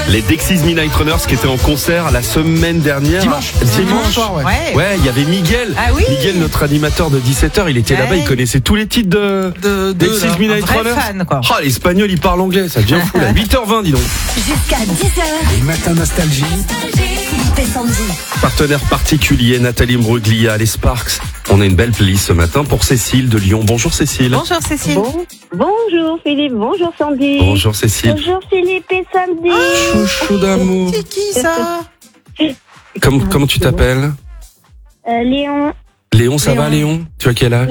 Les Dexys Midnight Runners qui étaient en concert la semaine dernière. Dimanche soir, ouais. Ouais, il y avait Miguel. Ah oui. Miguel, notre animateur de 17h, il était là-bas, il connaissait tous les titres de Dexys Midnight Runners. Fan, quoi. Oh, l'espagnol, il parle anglais, ça devient fou là. 8h20, dis donc. Jusqu'à 10h. Les matins nostalgie. Philippe et Sandy. Partenaire particulier, Nathalie Mbruglia, les Sparks. On a une belle playlist ce matin pour Cécile de Lyon. Bonjour Cécile. Bonjour Cécile. Bonjour Philippe, bonjour Sandy. Bonjour Cécile. Bonjour Philippe et Sandy. Chouchou d'amour. C'est qui ça? Comment tu t'appelles? Léon, Léon, ça va Léon? Tu as quel âge?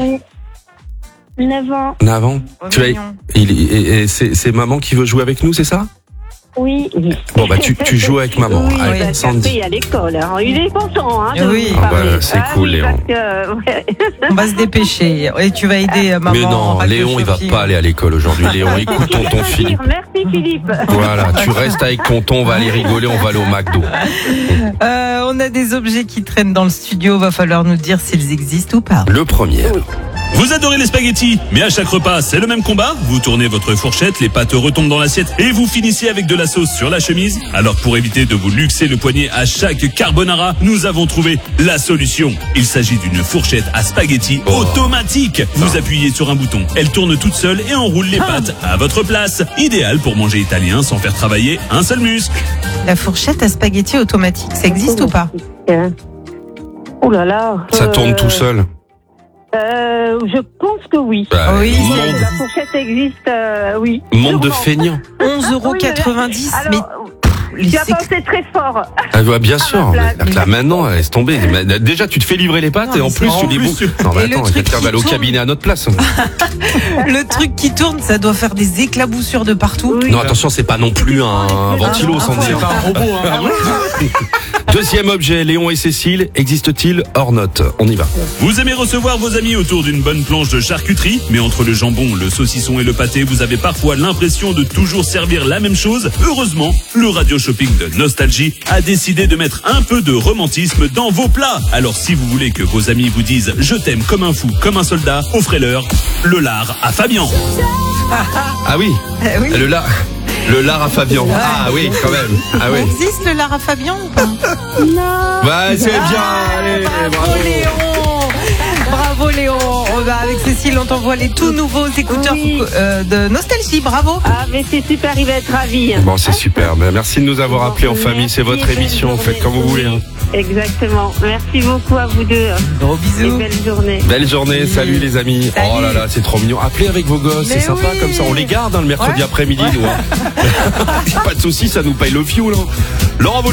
9 ans. 9 ans. Tu as, et c'est maman qui veut jouer avec nous, c'est ça? Oui. Bon bah tu joues avec maman, Oui, avec il Sandy. est à l'école. Hein. Il est content. Hein, Oui. Ah bah, c'est cool Léon. On va se dépêcher. Et tu vas aider maman. Mais non, Radio Léon il va Shopping. pas aller à l'école aujourd'hui. Léon, écoute tonton Philippe. Merci Philippe. Voilà, tu restes avec tonton, on va aller rigoler, on va aller au McDo. On a des objets qui traînent dans le studio. Va falloir nous dire s'ils existent ou pas. Le premier. Vous adorez les spaghettis, mais à chaque repas, c'est le même combat. Vous tournez votre fourchette, les pâtes retombent dans l'assiette et vous finissez avec de la sauce sur la chemise. Alors pour éviter de vous luxer le poignet à chaque carbonara, nous avons trouvé la solution. Il s'agit d'une fourchette à spaghettis automatique. Vous appuyez sur un bouton, elle tourne toute seule et enroule les pâtes à votre place. Idéal pour manger italien sans faire travailler un seul muscle. La fourchette à spaghetti automatique, ça existe ou pas? Oh là là. Ça tourne tout seul. Je pense que oui. Bah, Oui. La fourchette existe, oui. Monde de feignants. 11,90 €. Mais Alors, tu as pensé très fort. Ah ouais, bien sûr. ma place. Là maintenant, laisse tomber. Mais déjà, tu te fais livrer les pâtes Non, et en mais plus c'est tu en les plus. bouffes. Non, mais Et le attends, truc quelqu'un qui va aller au tourne. cabinet à notre place. le truc qui tourne, ça doit faire des éclaboussures de partout. Oui. Non, attention, c'est pas non plus un ventilo, sans dire. un robot, hein. Deuxième objet, Léon et Cécile, existe-t-il hors note? On y va. Vous aimez recevoir vos amis autour d'une bonne planche de charcuterie, mais entre le jambon, le saucisson et le pâté, vous avez parfois l'impression de toujours servir la même chose. Heureusement, le Radio Shopping de Nostalgie a décidé de mettre un peu de romantisme dans vos plats. Alors si vous voulez que vos amis vous disent « Je t'aime comme un fou, comme un soldat », offrez-leur le lard à Fabian. Ah oui, Oui. le lard à Fabian. Ah oui, quand même. Ah oui. Existe le lard à Fabian ou pas? Bah, c'est bien. Allez, bravo. Léon. Bravo Léon. Avec Cécile, on t'envoie les tout nouveaux écouteurs Oui. de Nostalgie. Bravo. Ah, mais c'est super, il va être ravi. Bon, c'est super. Ben, merci de nous avoir appelés en famille. C'est votre Merci, émission. belle Faites comme vous voulez. Hein. Exactement. Merci beaucoup à vous deux. Gros Et bisous. belle journée. Belle journée. Salut les amis. Salut. Oh là là, c'est trop mignon. Appelez avec vos gosses. Mais C'est sympa oui. comme ça. On les garde hein, le mercredi Ouais. après-midi, nous. Hein. Pas de soucis, ça nous paye le fioul. Hein. Laurent